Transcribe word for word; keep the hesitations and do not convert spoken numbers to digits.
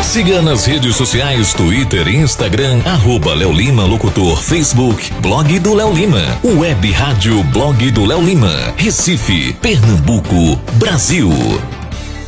Siga nas redes sociais, Twitter e Instagram, arroba Léo Lima Locutor, Facebook, Blog do Léo Lima, Web Rádio Blog do Léo Lima, Recife, Pernambuco, Brasil.